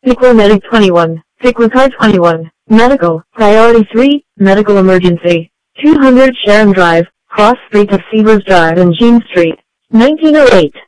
Pickler Medic 21. Pickler Car 21. Medical. Priority 3. Medical emergency. 200 Sharon Drive, Cross Street of Severs Drive and Jean Street. 1908.